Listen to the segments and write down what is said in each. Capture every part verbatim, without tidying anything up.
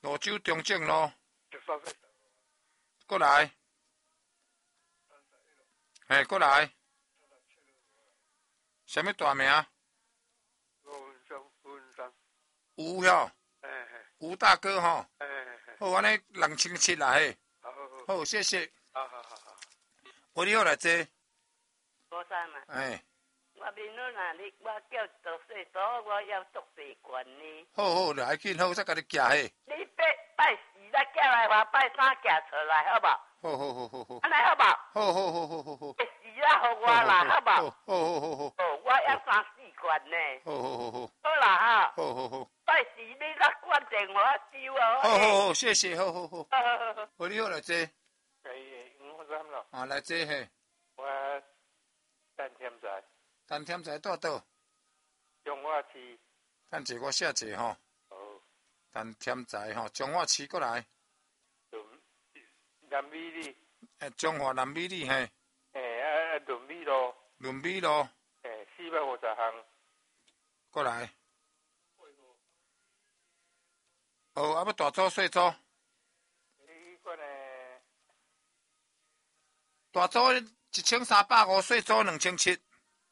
泸州中正路。过来。嘿，过来。什么大名？吴哟。吴大哥吼。好，安尼两千七啦嘿。好，谢谢。 好好好好。 我你好来坐。 高三嘛。 哎。 我面那哪里，我叫做岁数，我要做地官呢。 好好，来紧好，再甲你寄嘿。 你拜拜四来寄来，我拜三寄出来，好不？ 好好好好好。 安尼好不？ 好好好好好好。 拜四啦，互我啦，好不？ 好好好好。 哦，我要三四罐呢。 好好好好。 好啦哈。 好好好。 拜四你来关电话收哦。 好好好，谢谢，好好好。 好好好好。 我你好来坐。 哎，五分钟了。 啊，来坐嘿。 我等添在。 等添在蹛倒？ 中华市。 等者我写者吼。 好。 等添在吼，中华市过来。 南美里。 诶，中华南美里嘿。 诶，啊，伦美路。 伦美路。 诶，四百五十巷。 过来。哦，啊要大组细组？ 你管诶。 大组一千三百五，细组两千七。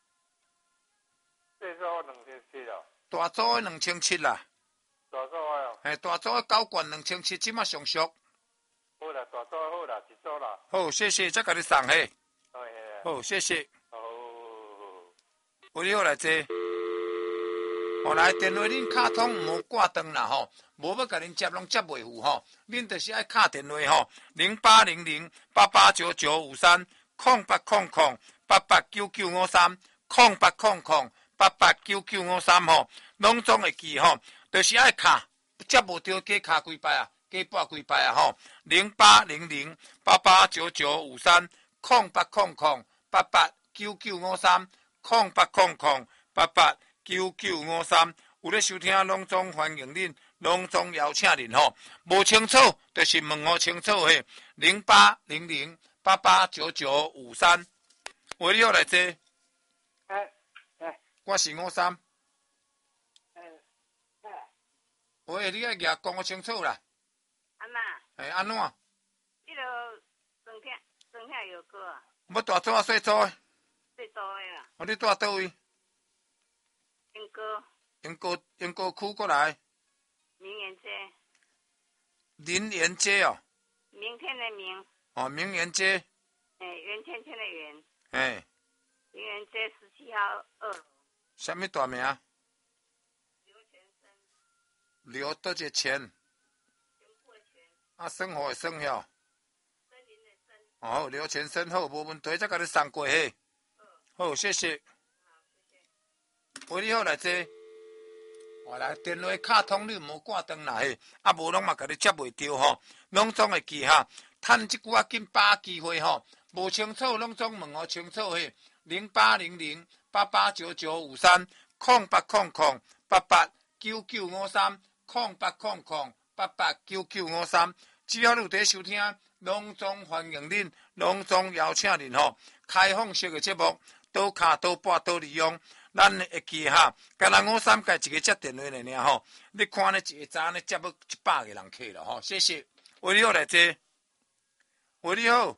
细组两千七哦。 大组的两千七啦。 大组哦。 嘿，大组的九罐两千七，即马上俗。 好啦，大组好啦，一组啦。 好，谢谢，再甲你送嘿。 好， 好，谢谢。 好。 有你好来坐。后来电话恁卡通唔好挂断啦吼，无要甲恁接拢接袂赴吼，恁就是爱敲电话吼，零八零零八八九九五三，空八空空八八九九五三，空八空空八八九九五三吼，拢总会记吼，就是爱敲，接无着加敲几摆啊，加拨几摆啊吼，零八零零八八九九五三，空八空空八八九九五三，空八空空八八。九九五三，有咧收听，拢总欢迎恁，拢总邀请恁吼。无清楚，就是问我清楚嘿。零八零零八八九九五三，喂，你好来坐。 哎哎， 我是五三。 哎哎， 喂，你爱举讲我清楚啦。 安那？ 哎，安怎？ 迄落酸片酸片药膏啊。 要大组啊，细组的？ 细组的啦。 哦，你住倒位？ 莺歌， 莺歌莺歌区过来。 明园街。 林园街哦。 明天的明。哦， 明园街。 诶，圆圈圈的圆。 诶。 明园街十七号二楼。 什么大名？ 刘全生。 刘多少钱？ 全部的全。啊， 生活的生哟。 森林的森。 哦，刘全生好，无问题，再甲你送过去。好，谢谢。喂，你好来坐。我来电话卡通你无挂断啦嘿，啊无拢嘛甲你接袂着吼，拢总会记哈。趁即句啊紧把握机会吼，无清楚拢总问我清楚嘿。零八零零八八九九五三，空八空空八八九九五三，空八空空八八九九五三。只要你有在收听，拢总欢迎恁，拢总邀请恁吼。开放式的节目，倒卡倒拨倒利用。咱会记哈，甲咱五三界一个接电话的尔吼，你看呢一个早呢接要一百个人客了吼，谢谢。喂，你好来坐。喂，你好。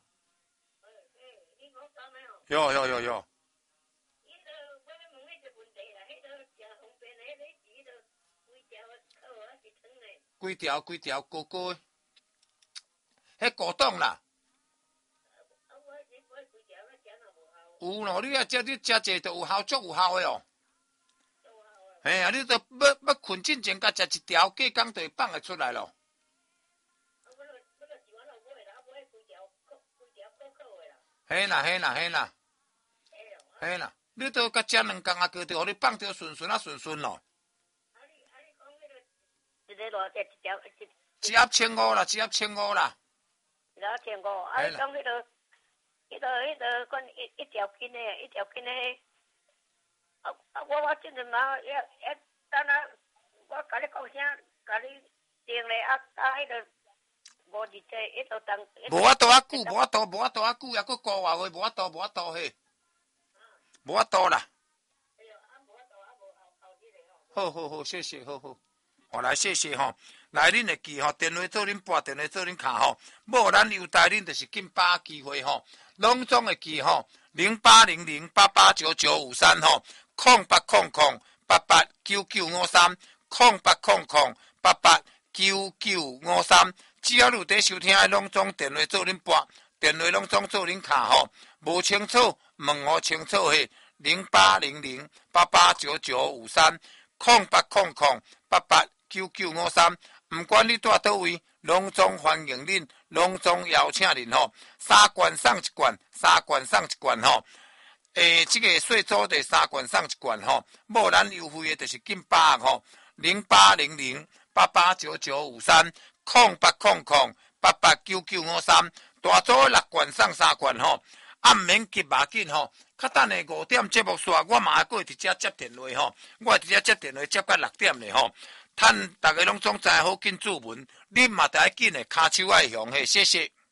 有有有有。几条几条高高的，迄古董啦。有咯，你啊食你食者就有效，足有效的哦。嘿啊，你都要要困之前，甲食一条，过工就会放会出来咯。嘿啦嘿啦嘿啦，嘿啦，你都甲食两工啊，过着，互你放着顺顺啊顺顺咯。 一个偌济一条一？ 一盒千五啦，一盒千五啦。 一盒千五，啊，你讲迄个。迄个、迄个，管一一条筋的，一条筋的，啊啊！我我即阵嘛，也也等下，我甲你讲声，甲你定咧啊啊！迄个五二七，迄个当。 无法度啊久，无法度，无法度啊久，也佫高外话，无法度，无法度嘿，无法度啦。好好好，谢谢，好好，我来谢谢吼。 来恁会记吼，电话做恁拨，电话做恁卡吼，无咱优待恁就是紧把握机会吼，拢总会记吼，零八零零八八九九五三吼，空八空空八八九九五三，空八空空八八九九五三，只要有在收听的，拢总电话做恁拨，电话拢总做恁卡吼，无清楚问我清楚嘿，零八零零八八九九五三，空八空空八八九九五三。唔管你住倒位，拢总欢迎恁，拢总邀请恁吼。三罐送一罐，三罐送一罐吼。诶，这个税组的三罐送一罐吼，无咱优惠的就是紧把握吼，零八零零八八九九五三，空八空空八八九九五三，大组六罐送三罐吼，啊唔免急嘛紧吼。较等下五点节目煞，我嘛还过直接接电话吼，我直接接电话接到六点咧吼。趁大家拢总知好紧注文，恁嘛得要紧诶，骹手爱响嘿，谢谢。